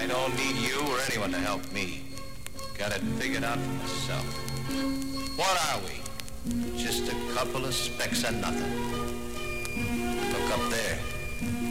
I don't need you or anyone to help me. Got it figured out for myself. What are we? Just a couple of specks of nothing. Look up there.